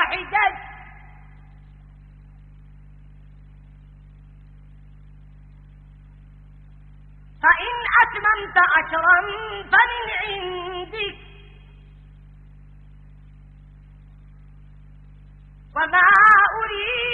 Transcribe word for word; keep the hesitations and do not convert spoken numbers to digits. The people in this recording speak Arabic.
واحدة فإن أتممت عشرا فمن عندك وما أريد